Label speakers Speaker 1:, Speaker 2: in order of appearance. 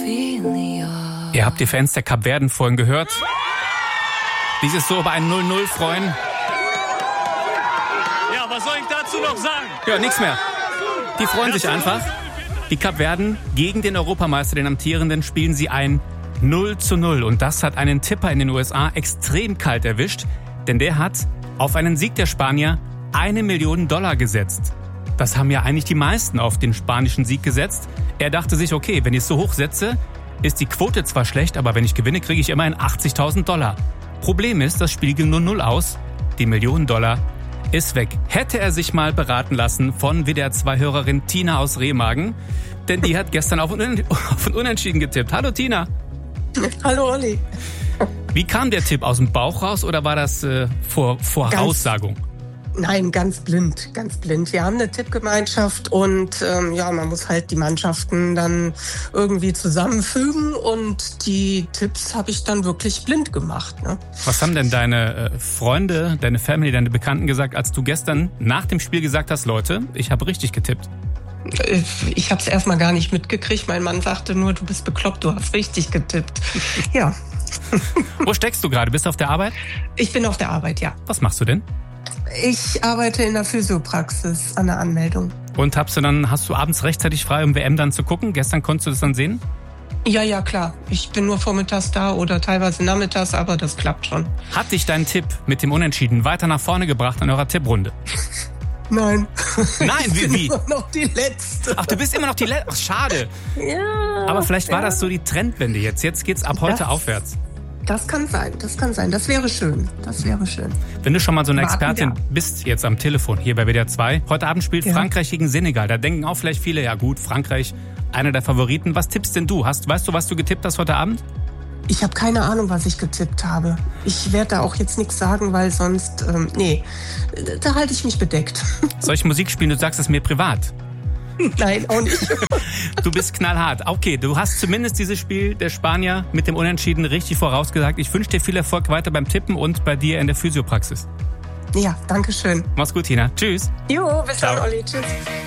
Speaker 1: Ihr habt die Fans der Kapverden vorhin gehört. Die sich so über ein 0-0 freuen.
Speaker 2: Ja, was soll ich dazu noch sagen?
Speaker 1: Ja, nichts mehr. Die freuen sich einfach. Die Kapverden gegen den Europameister, den Amtierenden, spielen sie ein 0-0. Und das hat einen Tipper in den USA extrem kalt erwischt. Denn der hat auf einen Sieg der Spanier $1 Million gesetzt. Das haben ja eigentlich die meisten auf den spanischen Sieg gesetzt. Er dachte sich, okay, wenn ich es so hoch setze, ist die Quote zwar schlecht, aber wenn ich gewinne, kriege ich immerhin $80.000. Problem ist, das Spiel ging nur 0 aus. Die $1 Million ist weg. Hätte er sich mal beraten lassen von WDR 2-Hörerin Tina aus Remagen, denn die hat gestern auf ein Unentschieden getippt. Hallo Tina.
Speaker 3: Hallo Olli.
Speaker 1: Wie kam der Tipp? Aus dem Bauch raus oder war das Voraussagung?
Speaker 3: Nein, ganz blind, ganz blind. Wir haben eine Tippgemeinschaft und man muss halt die Mannschaften dann irgendwie zusammenfügen und die Tipps habe ich dann wirklich blind gemacht. Ne?
Speaker 1: Was haben denn deine Freunde, deine Family, deine Bekannten gesagt, als du gestern nach dem Spiel gesagt hast, Leute, ich habe richtig getippt?
Speaker 3: Ich habe es erstmal gar nicht mitgekriegt. Mein Mann sagte nur, du bist bekloppt, du hast richtig getippt. Ja.
Speaker 1: Wo steckst du gerade? Bist du auf der Arbeit?
Speaker 3: Ich bin auf der Arbeit, ja.
Speaker 1: Was machst du denn?
Speaker 3: Ich arbeite in der Physiopraxis an der Anmeldung.
Speaker 1: Und hast du abends rechtzeitig frei, um WM dann zu gucken? Gestern konntest du das dann sehen?
Speaker 3: Ja, klar. Ich bin nur vormittags da oder teilweise nachmittags, aber das klappt schon.
Speaker 1: Hat dich dein Tipp mit dem Unentschieden weiter nach vorne gebracht an eurer Tipprunde?
Speaker 3: Nein.
Speaker 1: Nein,
Speaker 3: ich bin
Speaker 1: wie?
Speaker 3: immer noch die Letzte.
Speaker 1: Ach, du bist immer noch die Letzte? Ach, schade.
Speaker 3: Ja.
Speaker 1: Aber vielleicht war das so die Trendwende jetzt. Jetzt geht's ab heute aufwärts.
Speaker 3: Das kann sein. Das wäre schön.
Speaker 1: Wenn du schon mal so eine Expertin bist jetzt am Telefon hier bei WDR 2. Heute Abend spielt Frankreich gegen Senegal. Da denken auch vielleicht viele, ja gut, Frankreich, einer der Favoriten. Was tippst denn du? Weißt du, was du getippt hast heute Abend?
Speaker 3: Ich habe keine Ahnung, was ich getippt habe. Ich werde da auch jetzt nichts sagen, weil sonst, da halte ich mich bedeckt.
Speaker 1: Soll ich Musik spielen? Du sagst es mir privat.
Speaker 3: Nein, auch nicht.
Speaker 1: Du bist knallhart. Okay, du hast zumindest dieses Spiel der Spanier mit dem Unentschieden richtig vorausgesagt. Ich wünsche dir viel Erfolg weiter beim Tippen und bei dir in der Physiopraxis.
Speaker 3: Ja, danke schön.
Speaker 1: Mach's gut, Tina. Tschüss.
Speaker 3: Jo, bis dann, Olli. Tschüss.